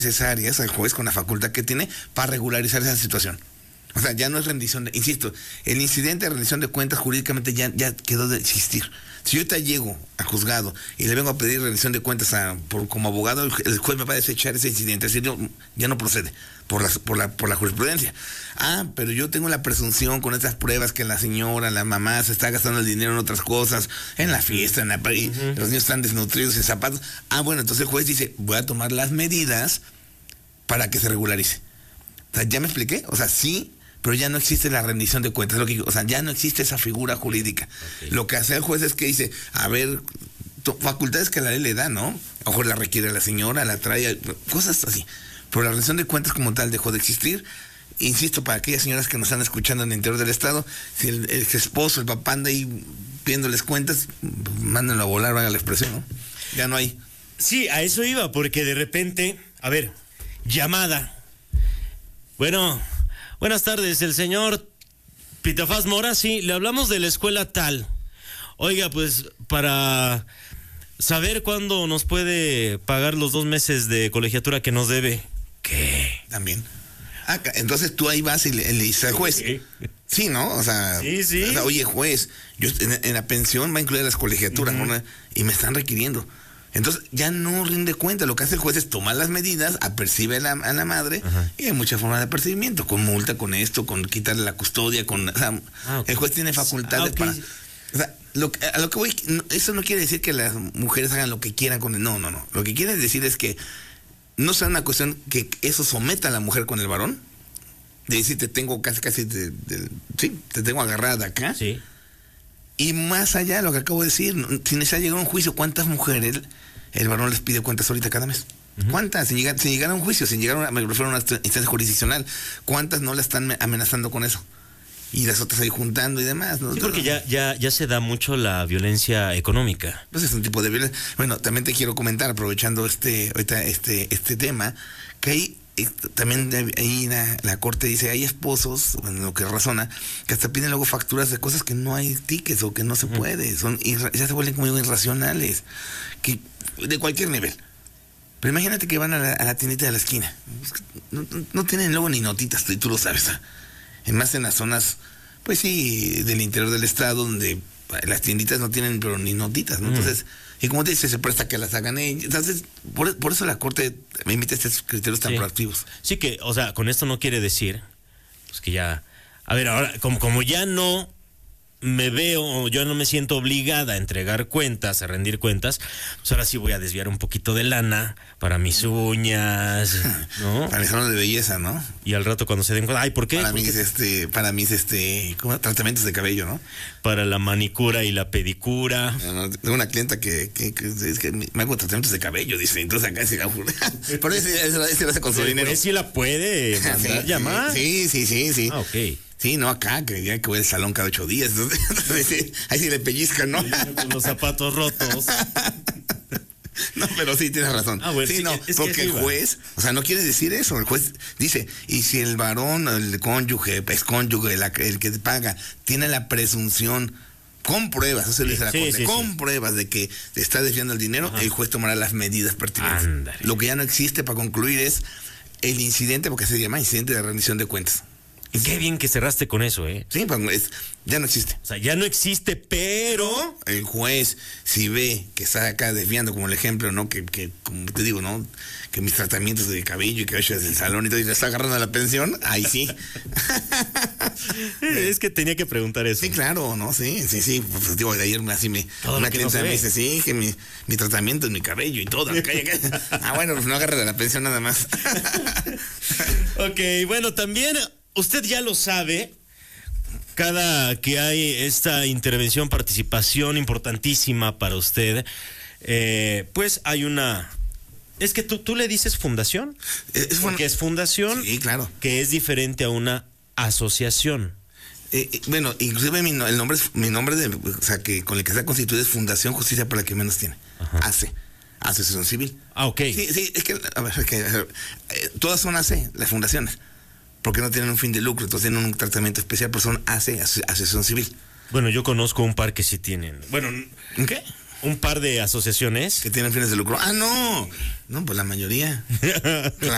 necesarias al juez con la facultad que tiene para regularizar esa situación. O sea, ya no es rendición de, insisto, el incidente de rendición de cuentas jurídicamente ya quedó de existir. Si yo te llego al juzgado y le vengo a pedir rendición de cuentas como abogado, el juez me va a desechar ese incidente, es decir, ya no procede por la jurisprudencia. Pero yo tengo la presunción con estas pruebas que la señora, la mamá se está gastando el dinero en otras cosas, en la fiesta, los niños están desnutridos en zapatos. Bueno, entonces el juez dice, voy a tomar las medidas para que se regularice. O sea, ¿ya me expliqué? O sea, sí, pero ya no existe la rendición de cuentas, es lo que digo. O sea, ya no existe esa figura jurídica. Okay. Lo que hace el juez es que dice, a ver, facultades que la ley le da, ¿no? A lo mejor la requiere la señora, la trae, cosas así. Pero la rendición de cuentas como tal dejó de existir. Insisto, para aquellas señoras que nos están escuchando en el interior del estado, si el esposo, el papá anda ahí pidiéndoles cuentas, mándenlo a volar, valga la expresión, ¿no? Ya no hay. Sí, a eso iba, porque de repente, a ver, llamada. Bueno, buenas tardes, el señor Pitafás Mora, sí, le hablamos de la escuela tal. Oiga, pues para saber cuándo nos puede pagar los 2 meses de colegiatura que nos debe. ¿Qué? También. Entonces tú ahí vas y le dices al juez. Sí, ¿no? O sea, sí. O sea, oye, juez, yo en la pensión va a incluir las colegiaturas, ¿no? Y me están requiriendo. Entonces ya no rinde cuenta. Lo que hace el juez es tomar las medidas, apercibe a la madre. Y hay muchas formas de apercibimiento, con multa, con esto, con quitarle la custodia, okay. El juez tiene facultades para... O sea, a lo que voy, eso no quiere decir que las mujeres hagan lo que quieran con el... No. Lo que quiere decir es que no sea una cuestión que eso someta a la mujer con el varón, de decir, te tengo casi, sí, te tengo agarrada de acá. Sí. Y más allá de lo que acabo de decir, si se ha llegado a un juicio, ¿cuántas mujeres el varón les pide cuentas ahorita cada mes? ¿Cuántas? Sin llegar a un juicio, sin llegar me refiero a una instancia jurisdiccional, ¿cuántas no la están amenazando con eso? Y las otras ahí juntando y demás, ¿no? Sí, porque ya se da mucho la violencia económica. Pues es un tipo de violencia. Bueno, también te quiero comentar, aprovechando ahorita este tema, que hay también ahí la corte dice, hay esposos, en lo que razona, que hasta piden luego facturas de cosas que no hay tickets o que no se puede, ya se vuelven muy irracionales, que de cualquier nivel. Pero imagínate que van a la tiendita de la esquina, no tienen luego ni notitas, tú lo sabes, más en las zonas, pues sí, del interior del estado, donde las tienditas no tienen pero ni notitas, ¿no? Entonces, y como te dice, se presta que las hagan ellos. Entonces, por eso la corte me emite estos criterios tan proactivos. Sí que, o sea, con esto no quiere decir, pues que ya, a ver, ahora, como ya no me veo, yo no me siento obligada a entregar cuentas, a rendir cuentas, pues ahora sí voy a desviar un poquito de lana para mis uñas, ¿no? Para mi salón de belleza, ¿no? Y al rato cuando se den cuenta, ay, ¿por qué? Para mis ¿cómo? Tratamientos de cabello, ¿no? Para la manicura y la pedicura. Tengo una clienta que me hago tratamientos de cabello, dice, entonces acá se por eso lo hace con su dinero. Pues sí la puede mandar llamar. Sí. Ah, ok. Sí, no, acá, que ya que voy al salón cada 8 días. Entonces, ahí sí le pellizcan, ¿no? Con los zapatos rotos. No, pero sí, tienes razón. Bueno, sí, no, porque el juez, o sea, no quiere decir eso. El juez dice, y si el varón, el cónyuge, excónyuge, el que paga, tiene la presunción con pruebas, eso le dice la corte, con pruebas de que está desviando el dinero, el juez tomará las medidas pertinentes. Ándale. Lo que ya no existe para concluir es el incidente, porque se llama incidente de rendición de cuentas. Y qué bien que cerraste con eso, ¿eh? Sí, pues ya no existe. O sea, ya no existe, pero el juez, si ve que está acá desviando, como el ejemplo, ¿no? Que como te digo, ¿no? Que mis tratamientos de cabello y que desde el salón y todo, y le está agarrando la pensión, ahí sí. Es que tenía que preguntar eso. Sí, claro, ¿no? Sí. Pues digo, de ayer así una clienta me dice, sí, que mi tratamiento es mi cabello y todo. Bueno, pues no agarre de la pensión nada más. Ok, bueno, también usted ya lo sabe, cada que hay esta intervención, participación importantísima para usted, pues hay una... Es que tú le dices fundación, porque es fundación, sí, claro, que es diferente a una asociación. Bueno, inclusive el nombre, o sea, que con el que está constituida es Fundación Justicia para el que menos tiene. Asociación Civil. Ah, ok. Sí, es que, a ver, todas son AC, las fundaciones, porque no tienen un fin de lucro, entonces tienen un tratamiento especial, pero son AC, Asociación Civil. Bueno, yo conozco un par que sí tienen. Bueno, ¿qué? Un par de asociaciones que tienen fines de lucro. No, pues la mayoría. Claro.